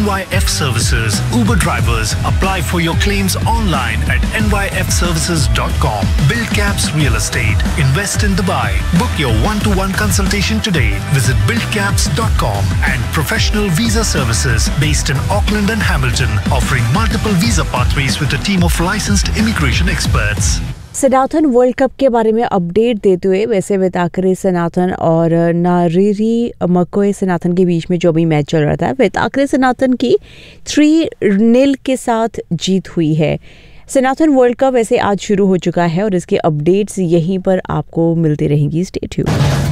NYF Services, Uber drivers. Apply for your claims online at nyfservices.com. Build Caps Real Estate. Invest in Dubai. Book your one-to-one consultation today. Visit buildcaps.com. And Professional Visa Services based in Auckland and Hamilton, offering multiple visa pathways with a team of licensed immigration experts. Sanatan world cup के बारे में update देते हुए वैसे वेताकरे सनातन और नारिरी मकोए सनातन के बीच में जो भी मैच चल रहा था, वेताकरे सनातन की 3-0 के साथ जीत हुई है। सनातन वर्ल्ड कप वैसे आज शुरू हो चुका है और इसके अपडेट्स यहीं पर आपको मिलती रहेंगी। Stay tuned.